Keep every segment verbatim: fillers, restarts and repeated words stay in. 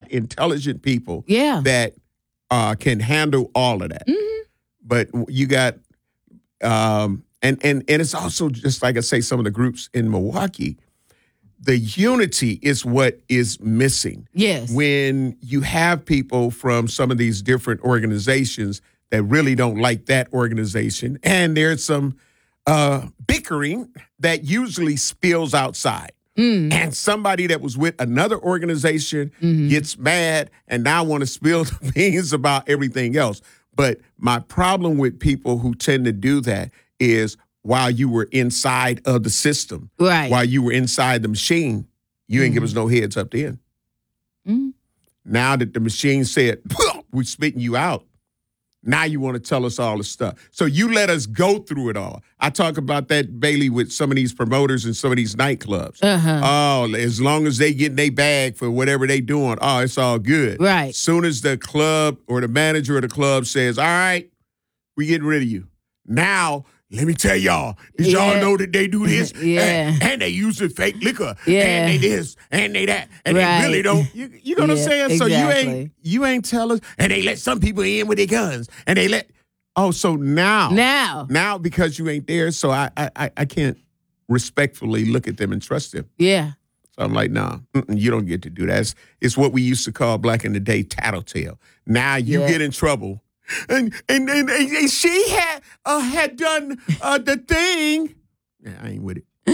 got intelligent people yeah. that uh, can handle all of that. Mm-hmm. But you got, um, and, and, and it's also just like I say, some of the groups in Milwaukee, the unity is what is missing. Yes. When you have people from some of these different organizations that really don't like that organization, and there's some uh, bickering that usually spills outside. Mm. And somebody that was with another organization mm-hmm. gets mad and now want to spill the beans about everything else. But my problem with people who tend to do that is while you were inside of the system, right. while you were inside the machine, you mm. ain't give us no heads up then. Mm. Now that the machine said, we're spitting you out, now you want to tell us all the stuff. So you let us go through it all. I talk about that, Bailey, with some of these promoters and some of these nightclubs. Uh-huh. Oh, as long as they get their bag for whatever they doing, oh, it's all good. Right. Soon as the club or the manager of the club says, all right, we getting rid of you. Now, let me tell y'all, did yeah. y'all know that they do this? yeah. And, and they use fake liquor. Yeah. And they this, and they that. And right. they really don't. You, you know yeah, what I'm saying? So exactly. you ain't you ain't tell us. And they let some people in with their guns. And they let, oh, so now. Now. Now because you ain't there, so I I, I can't respectfully look at them and trust them. Yeah. So I'm like, nah, you don't get to do that. It's, it's what we used to call back in the day tattletale. Now you yeah. get in trouble. And and, and and she had uh, had done uh, the thing. Yeah, I ain't with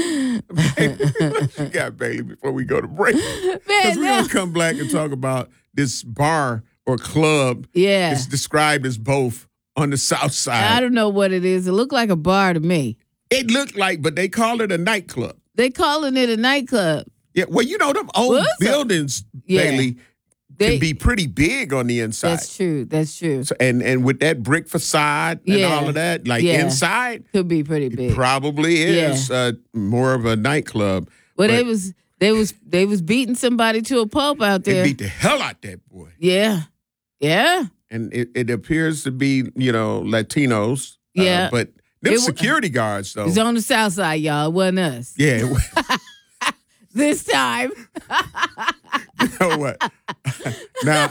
it. She got Bailey before we go to break. Because we're going to come back and talk about this bar or club. Yeah. It's described as both on the south side. I don't know what it is. It looked like a bar to me. It looked like, but they call it a nightclub. They calling it a nightclub. Yeah, well, you know, them old What's buildings, yeah. Bailey, They, can be pretty big on the inside. That's true. That's true. So, and and with that brick facade and yeah. all of that, like yeah. inside, could be pretty big. it probably is yeah. uh, more of a nightclub. Well, they was they was they was beating somebody to a pulp out there. They beat the hell out that boy. Yeah, yeah. And it, it appears to be, you know, Latinos. Yeah, uh, but them it, security guards though. It's on the south side, y'all. It wasn't us. Yeah. This time. You know what? Now,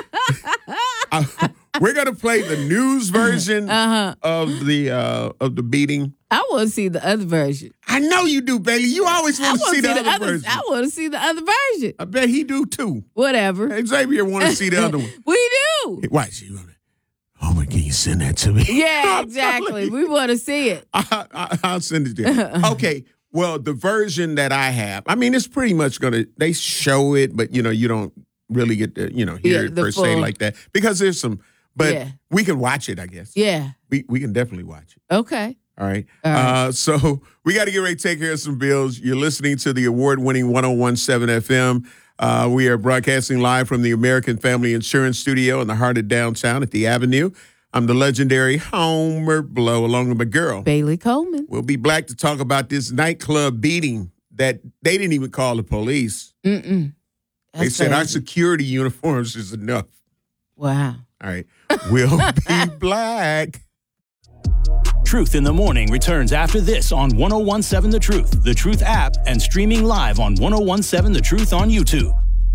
I, we're gonna play the news version uh-huh. of the uh, of the beating. I want to see the other version. I know you do, Bailey. You always want to see, see the, the other version. I want to see the other version. I bet he do too. Whatever. Xavier want to see the other one. We do. Why? You oh, but can you send that to me? Yeah, exactly. We want to see it. I, I, I'll send it to you. Okay. Well, the version that I have, I mean, it's pretty much going to, they show it, but, you know, you don't really get to, you know, hear yeah, it per full. se like that. Because there's some, but yeah. we can watch it, I guess. Yeah. We we can definitely watch it. Okay. All right. All right. Uh, so we got to get ready to take care of some bills. You're listening to the award-winning one oh one point seven F M. Uh, we are broadcasting live from the American Family Insurance Studio in the heart of downtown at the Avenue. I'm the legendary Homer Blow, along with my girl, Bailey Coleman. We'll be back to talk about this nightclub beating that they didn't even call the police. Mm-mm. That's they said crazy. our security uniforms is enough. Wow. All right. We'll be black. Truth in the Morning returns after this on one oh one point seven The Truth, The Truth app, and streaming live on one oh one point seven The Truth on YouTube.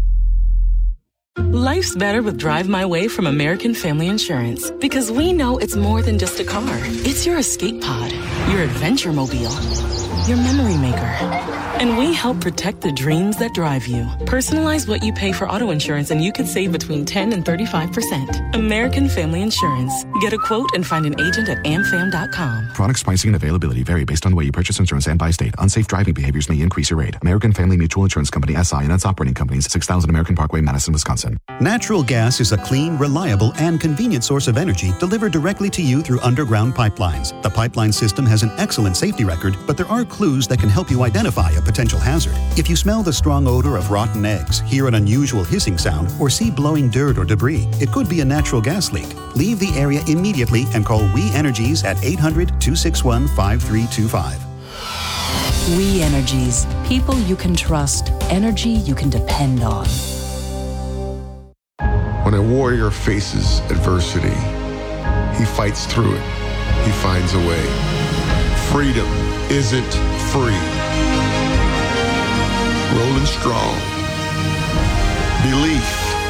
Life's better with Drive My Way from American Family Insurance because we know it's more than just a car. It's your escape pod, your adventure mobile, your memory maker. And we help protect the dreams that drive you. Personalize what you pay for auto insurance and you could save between ten and thirty-five percent. American Family Insurance. Get a quote and find an agent at am fam dot com. Products, pricing, and availability vary based on the way you purchase insurance and by state. Unsafe driving behaviors may increase your rate. American Family Mutual Insurance Company, S I and its operating companies, six thousand American Parkway, Madison, Wisconsin. Natural gas is a clean, reliable, and convenient source of energy delivered directly to you through underground pipelines. The pipeline system has an excellent safety record, but there are clues that can help you identify a potential hazard. If you smell the strong odor of rotten eggs, hear an unusual hissing sound, or see blowing dirt or debris, it could be a natural gas leak. Leave the area immediately and call We Energies at eight hundred, two six one, five three two five. We Energies. People you can trust. Energy you can depend on. When a warrior faces adversity, he fights through it. He finds a way. Freedom isn't free. Rolling strong. Belief